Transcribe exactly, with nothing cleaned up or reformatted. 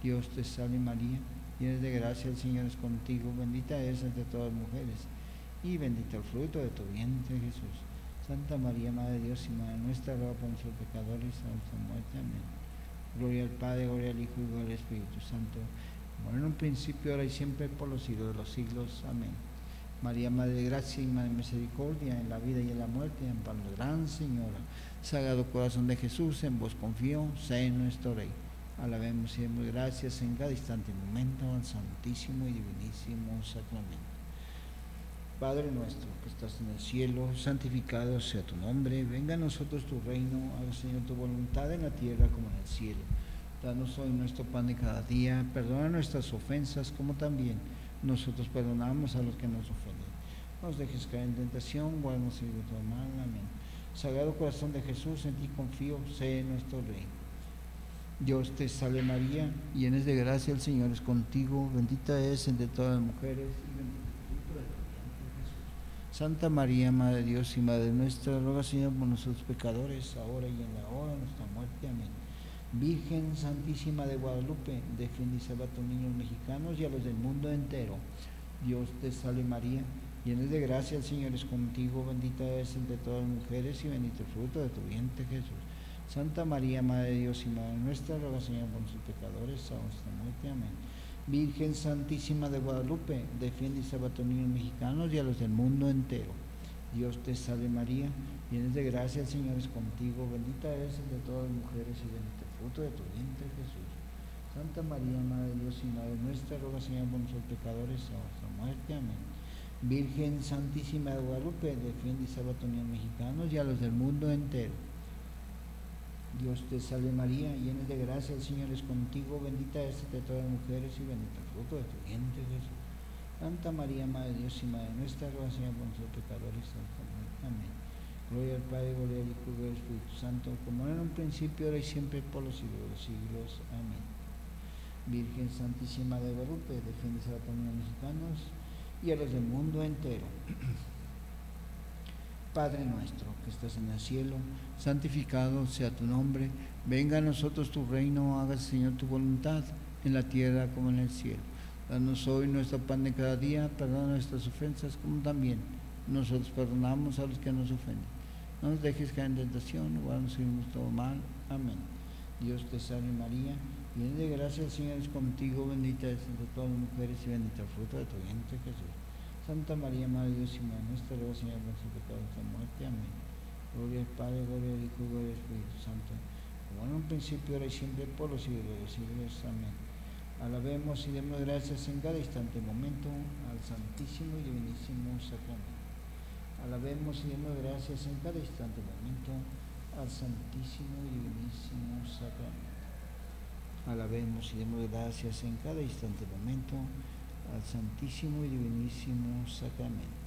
Dios te salve María, llena de gracia, el Señor es contigo, bendita eres entre todas las mujeres, y bendito el fruto de tu vientre Jesús. Santa María, Madre de Dios y Madre nuestra, ruega por nosotros pecadores, ahora y en nuestra muerte. Amén. Gloria al Padre, gloria al Hijo y gloria al Espíritu Santo, como en un principio, ahora y siempre, por los siglos de los siglos. Amén. María, Madre de gracia y Madre de misericordia, en la vida y en la muerte, amparanos, Gran Señora. Sagrado Corazón de Jesús, en vos confío, sé nuestro Rey. Alabemos y demos gracias en cada instante y momento al Santísimo y Divinísimo Sacramento. Padre nuestro que estás en el cielo, santificado sea tu nombre, venga a nosotros tu reino, haga Señor tu voluntad en la tierra como en el cielo. Danos hoy nuestro pan de cada día, perdona nuestras ofensas como también nosotros perdonamos a los que nos ofenden. No nos dejes caer en tentación, guárdanos de todo mal. Amén. Sagrado Corazón de Jesús, en ti confío, sé nuestro Rey. Dios te salve María, llena de gracia, el Señor es contigo, bendita es entre todas las mujeres y bendito el fruto de tu vientre Jesús. Santa María, Madre de Dios y Madre nuestra, ruega Señor por nosotros pecadores, ahora y en la hora de nuestra muerte. Amén. Virgen Santísima de Guadalupe, defiende y salva a tus niños mexicanos y a los del mundo entero. Dios te salve María, llena de gracia, el Señor es contigo, bendita eres entre todas las mujeres y bendito el fruto de tu vientre Jesús. Santa María, Madre de Dios y Madre nuestra, ruega Señor por nosotros pecadores, ahora y en nuestra muerte. Amén. Virgen Santísima de Guadalupe, defiende y salva a tus niños mexicanos y a los del mundo entero. Dios te salve María, llena de gracia, el Señor es contigo, bendita eres entre todas las mujeres y bendito el fruto de tu vientre Jesús. Santa María, Madre de Dios y Madre nuestra, ruega Señor por nosotros pecadores, ahora y en nuestra muerte. Amén. Virgen Santísima de Guadalupe, defiende y salva a tus niños mexicanos y a los del mundo entero. Dios te salve María, llena de gracia, el Señor es contigo, bendita eres entre todas las mujeres y bendito el fruto de tu vientre Jesús. Santa María, Madre de Dios y Madre nuestra, ruega Señor por nosotros pecadores, ahora y en nuestra muerte. Amén. Gloria al Padre, gloria al Hijo y gloria al Espíritu Santo, como era en un principio, ahora y siempre, por los siglos de los siglos. Amén. Virgen Santísima de Guadalupe, defiende a los niños mexicanos y a los del mundo entero. Padre nuestro que estás en el cielo, santificado sea tu nombre, venga a nosotros tu reino, hágase Señor tu voluntad, en la tierra como en el cielo. Danos hoy nuestro pan de cada día, perdona nuestras ofensas como también nosotros perdonamos a los que nos ofenden. No nos dejes caer en tentación, guárdanos de todo mal. Amén. Dios te salve María, llena de gracia, el Señor es contigo, bendita eres entre todas las mujeres y bendito el fruto de tu vientre Jesús. Santa María, Madre de Dios y Madre nuestra, ruega Señor por nuestros pecados de muerte. Amén. Gloria al Padre, gloria al Hijo, gloria al Espíritu Santo, como en un principio, ahora y siempre, por los siglos de los siglos. Amén. Alabemos y demos gracias en cada instante y momento al Santísimo y Divinísimo Sacramento. Alabemos y demos gracias en cada instante y momento al Santísimo y Divinísimo Sacramento. Alabemos y demos gracias en cada instante y momento al Santísimo y Divinísimo Sacramento.